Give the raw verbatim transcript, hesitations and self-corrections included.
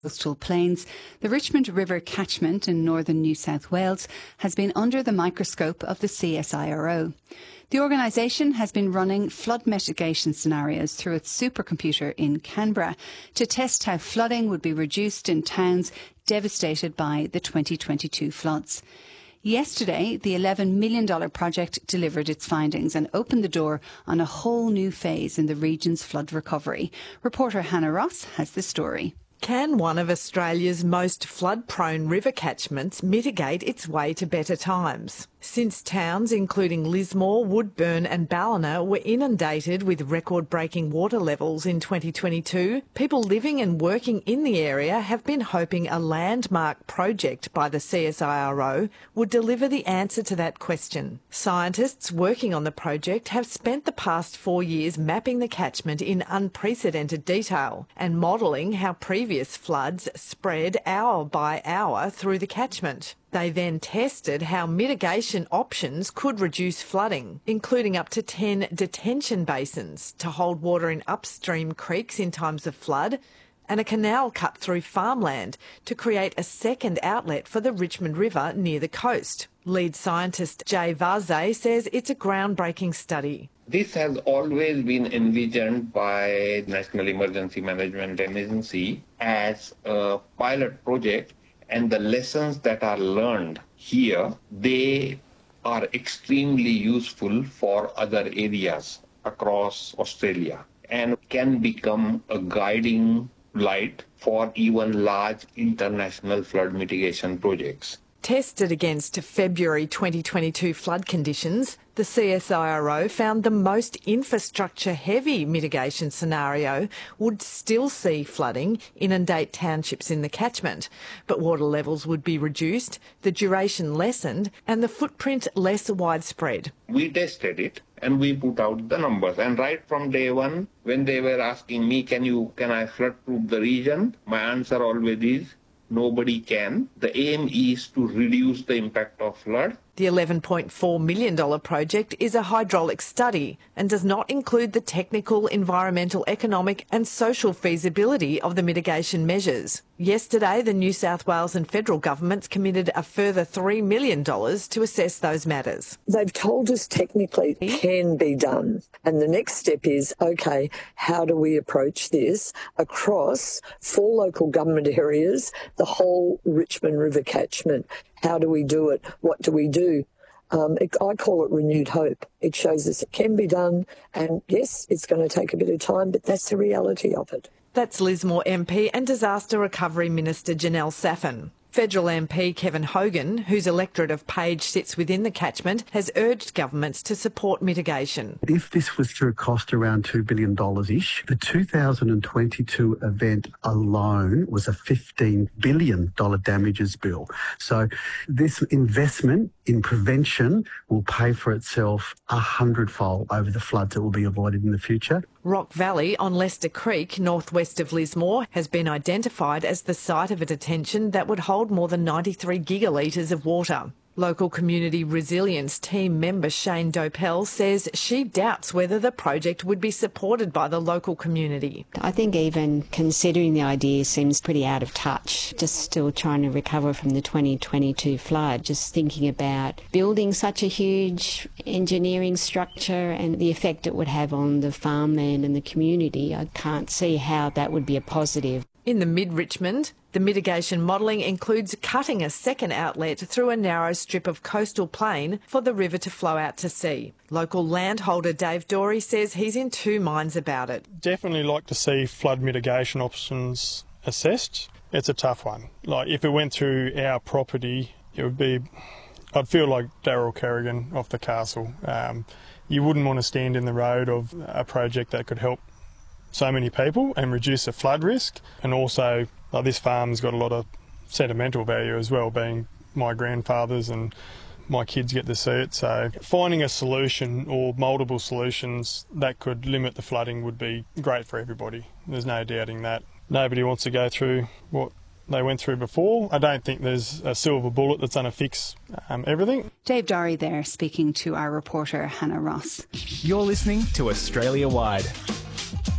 coastal plains, the Richmond River catchment in northern New South Wales has been under the microscope of the C S I R O. The organisation has been running flood mitigation scenarios through its supercomputer in Canberra to test how flooding would be reduced in towns devastated by the twenty twenty-two floods. Yesterday, the eleven million dollars project delivered its findings and opened the door on a whole new phase in the region's flood recovery. Reporter Hannah Ross has the story. Can one of Australia's most flood-prone river catchments mitigate its way to better times? Since towns including Lismore, Woodburn and Ballina were inundated with record-breaking water levels in twenty twenty-two, people living and working in the area have been hoping a landmark project by the C S I R O would deliver the answer to that question. Scientists working on the project have spent the past four years mapping the catchment in unprecedented detail and modelling how previous floods spread hour by hour through the catchment. They then tested how mitigation options could reduce flooding, including up to ten detention basins to hold water in upstream creeks in times of flood, and a canal cut through farmland to create a second outlet for the Richmond River near the coast. Lead scientist Jay Vaze says it's a groundbreaking study. This has always been envisioned by the National Emergency Management Agency as a pilot project, and the lessons that are learned here, they are extremely useful for other areas across Australia and can become a guiding light for even large international flood mitigation projects. Tested against February twenty twenty-two flood conditions, the C S I R O found the most infrastructure-heavy mitigation scenario would still see flooding inundate townships in the catchment, but water levels would be reduced, the duration lessened and the footprint less widespread. We tested it and we put out the numbers, and right from day one, when they were asking me, can you, can I flood-proof the region? My answer always is, nobody can. The aim is to reduce the impact of flood. The eleven point four million dollars project is a hydraulic study and does not include the technical, environmental, economic and social feasibility of the mitigation measures. Yesterday, the New South Wales and federal governments committed a further three million dollars to assess those matters. They've told us technically it can be done. And the next step is, OK, how do we approach this across four local government areas, the whole Richmond River catchment? How do we do it? What do we do? Um, it, I call it renewed hope. It shows us it can be done, and yes, it's going to take a bit of time, but that's the reality of it. That's Lismore M P and Disaster Recovery Minister Janelle Saffin. Federal M P Kevin Hogan, whose electorate of Page sits within the catchment, has urged governments to support mitigation. If this was to cost around two billion dollars-ish, the two thousand twenty-two event alone was a fifteen billion dollars damages bill. So this investment in prevention will pay for itself a hundredfold over the floods that will be avoided in the future. Rock Valley on Leicester Creek, northwest of Lismore, has been identified as the site of a detention that would hold more than ninety-three gigalitres of water. Local community resilience team member Shane Dopel says she doubts whether the project would be supported by the local community. I think even considering the idea seems pretty out of touch. Just still trying to recover from the twenty twenty-two flood, just thinking about building such a huge engineering structure and the effect it would have on the farmland and the community. I can't see how that would be a positive. In the mid-Richmond, the mitigation modelling includes cutting a second outlet through a narrow strip of coastal plain for the river to flow out to sea. Local landholder Dave Dorey says he's in two minds about it. Definitely like to see flood mitigation options assessed. It's a tough one. Like if it went through our property, it would be, I'd feel like Daryl Kerrigan off the castle. Um, you wouldn't want to stand in the road of a project that could help so many people and reduce the flood risk, and also like, this farm's got a lot of sentimental value as well, being my grandfather's and my kids get to see it. So finding a solution or multiple solutions that could limit the flooding would be great for everybody. There's no doubting that. Nobody wants to go through what they went through before. I don't think there's a silver bullet that's going to fix um, everything. Dave Dorey there speaking to our reporter Hannah Ross. You're listening to Australia Wide.